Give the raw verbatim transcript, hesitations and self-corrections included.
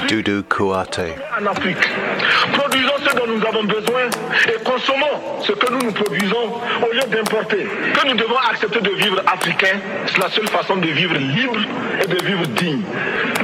Dudu Kouate. En Afrique, produisons ce dont nous avons besoin et consommons ce que nous nous produisons au lieu d'importer. Que nous devons accepter de vivre africain, c'est la seule façon de vivre libre et de vivre digne.